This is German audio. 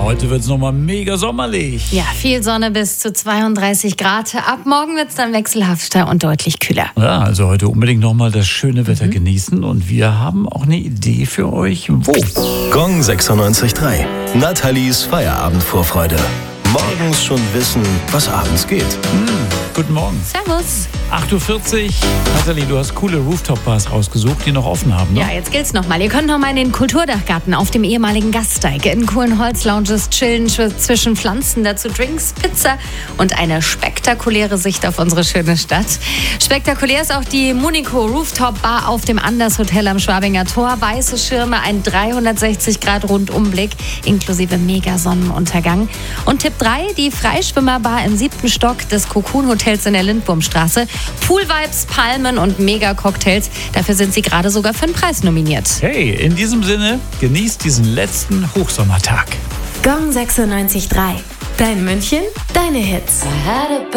Heute wird es nochmal mega sommerlich. Ja, viel Sonne bis zu 32 Grad. Ab morgen wird es dann wechselhafter und deutlich kühler. Ja, also heute unbedingt nochmal das schöne Wetter genießen. Und wir haben auch eine Idee für euch. Wo? Gong 96.3. Nathalies Feierabendvorfreude. Morgens schon wissen, was abends geht. Guten Morgen. Servus. 8.40 Uhr. Nathalie, du hast coole Rooftop-Bars rausgesucht, die noch offen haben, ne? Ja, jetzt gilt's nochmal. Ihr könnt nochmal in den Kulturdachgarten auf dem ehemaligen Gasteig in coolen Holzlounges chillen, zwischen Pflanzen, dazu Drinks, Pizza und eine spektakuläre Sicht auf unsere schöne Stadt. Spektakulär ist auch die Munico Rooftop Bar auf dem Anders Hotel am Schwabinger Tor. Weiße Schirme, ein 360-Grad-Rundumblick inklusive Mega-Sonnenuntergang. Und Tipp 3, die Freischwimmerbar im 7. Stock des Cocoon Hotels in der Lindwurmstraße. Pool-Vibes, Palmen und Mega-Cocktails. Dafür sind sie gerade sogar für den Preis nominiert. Hey, in diesem Sinne, genießt diesen letzten Hochsommertag. Gong 96.3. Dein München, deine Hits.